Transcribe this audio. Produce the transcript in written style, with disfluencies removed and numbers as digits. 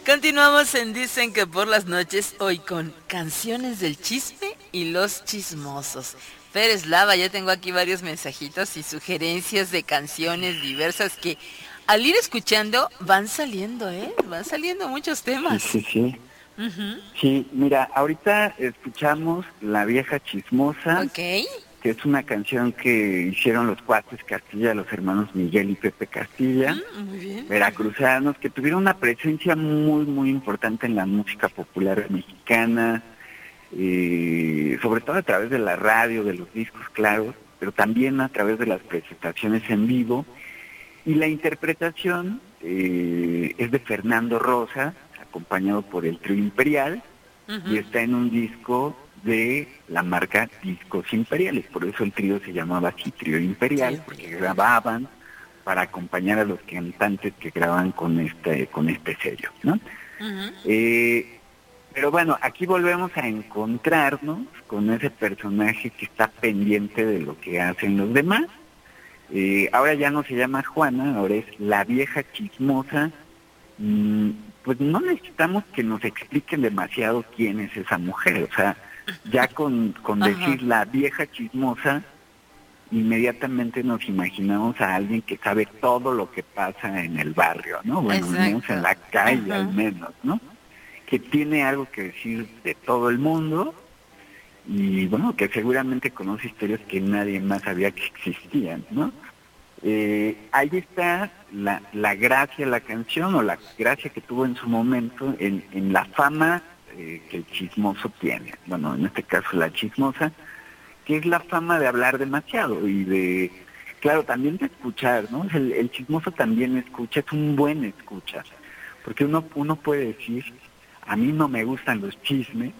Continuamos en Dicen que por las noches, hoy con canciones del chisme y los chismosos. Fer Eslava, ya tengo aquí varios mensajitos y sugerencias de canciones diversas que al ir escuchando van saliendo, ¿eh? Van saliendo muchos Sí, temas. sí, sí. Ujú. Sí, mira, ahorita escuchamos La Vieja Chismosa, Ok. que es una canción que hicieron los cuates Castilla, los hermanos Miguel y Pepe Castilla, Muy bien. veracruzanos, que tuvieron una presencia muy, muy importante en la música popular mexicana, sobre todo a través de la radio, de los discos, claro, pero también a través de las presentaciones en vivo. Y la interpretación es de Fernando Rosa, acompañado por el Trío Imperial, y Ujú. está en un disco de la marca Discos Imperiales, por eso el trío se llamaba así Trío Trío Imperial, porque Imperial. grababan para acompañar a los cantantes que graban con este sello, ¿no? Ujú. Eh, pero bueno, aquí volvemos a encontrarnos con ese personaje que está pendiente de lo que hacen los demás. Ahora ya no se llama Juana, ahora es la vieja chismosa. Mm, pues no necesitamos que nos expliquen demasiado quién es esa mujer, o sea, ya con Ajá. decir la vieja chismosa, inmediatamente nos imaginamos a alguien que sabe todo lo que pasa en el barrio, ¿no? Bueno, al menos en Exacto. la calle, al Ajá. menos, ¿no? Que tiene algo que decir de todo el mundo y bueno, que seguramente conoce historias que nadie más sabía que existían, ¿no? Ahí está la gracia de la canción o la gracia que tuvo en su momento en la fama que el chismoso tiene. Bueno, en este caso la chismosa, que es la fama de hablar demasiado y de, claro, también de escuchar, ¿no? El chismoso también escucha, es un buen escucha, porque uno puede decir, a mí no me gustan los chismes,